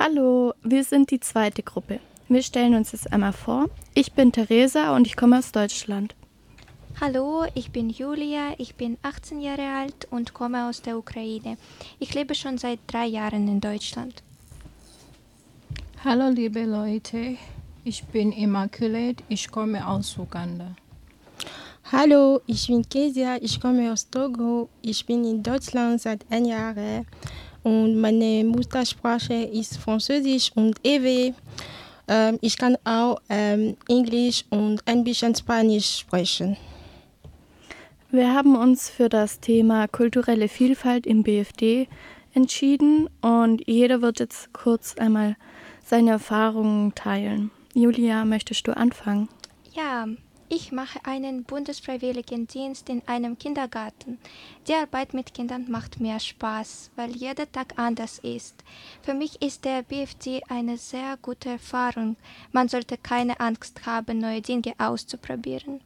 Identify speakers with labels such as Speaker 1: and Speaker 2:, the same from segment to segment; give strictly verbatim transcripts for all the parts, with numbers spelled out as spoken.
Speaker 1: Hallo, wir sind die zweite Gruppe. Wir stellen uns jetzt einmal vor. Ich bin Theresa und ich komme aus Deutschland.
Speaker 2: Hallo, ich bin Julia, ich bin achtzehn Jahre alt und komme aus der Ukraine. Ich lebe schon seit drei Jahren in Deutschland.
Speaker 3: Hallo liebe Leute, ich bin Immaculate, ich komme aus Uganda.
Speaker 4: Hallo, ich bin Kezia, ich komme aus Togo. Ich bin in Deutschland seit ein Jahr und meine Muttersprache ist Französisch und E W. Ähm, ich kann auch ähm, Englisch und ein bisschen Spanisch sprechen.
Speaker 1: Wir haben uns für das Thema kulturelle Vielfalt im B F D entschieden und jeder wird jetzt kurz einmal seine Erfahrungen teilen. Julia, möchtest du anfangen?
Speaker 2: Ja, ich mache einen Bundesfreiwilligendienst in einem Kindergarten. Die Arbeit mit Kindern macht mir Spaß, weil jeder Tag anders ist. Für mich ist der B F D eine sehr gute Erfahrung. Man sollte keine Angst haben, neue Dinge auszuprobieren.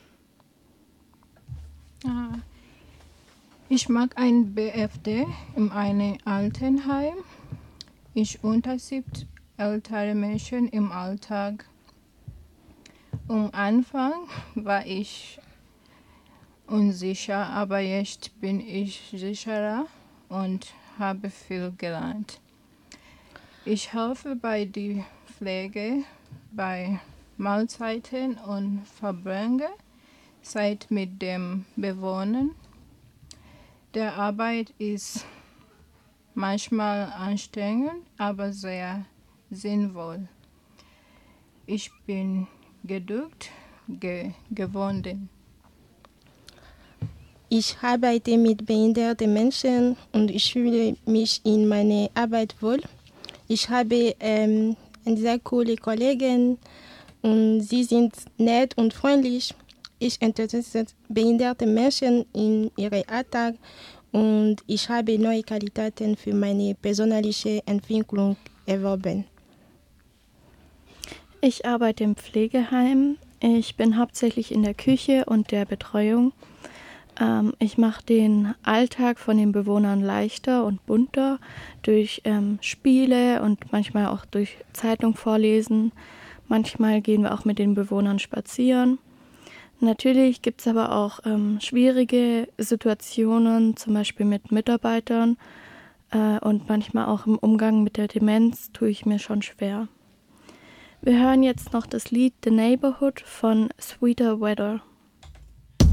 Speaker 3: Ich mag ein B F D in einem Altenheim. Ich unterstütze ältere Menschen im Alltag. Am Anfang war ich unsicher, aber jetzt bin ich sicherer und habe viel gelernt. Ich helfe bei der Pflege, bei Mahlzeiten und verbringe Zeit mit den Bewohnern. Der Arbeit ist manchmal anstrengend, aber sehr sinnvoll. Ich bin geduldig ge geworden.
Speaker 4: Ich arbeite mit behinderten Menschen und ich fühle mich in meiner Arbeit wohl. Ich habe ähm, sehr coole Kollegen und sie sind nett und freundlich. Ich unterstütze behinderte Menschen in ihrem Alltag und ich habe neue Qualitäten für meine persönliche Entwicklung erworben.
Speaker 1: Ich arbeite im Pflegeheim. Ich bin hauptsächlich in der Küche und der Betreuung. Ähm, ich mache den Alltag von den Bewohnern leichter und bunter durch ähm, Spiele und manchmal auch durch Zeitung vorlesen. Manchmal gehen wir auch mit den Bewohnern spazieren. Natürlich gibt es aber auch ähm, schwierige Situationen, zum Beispiel mit Mitarbeitern äh, und manchmal auch im Umgang mit der Demenz tue ich mir schon schwer. Wir hören jetzt noch das Lied The Neighborhood von Sweeter Weather.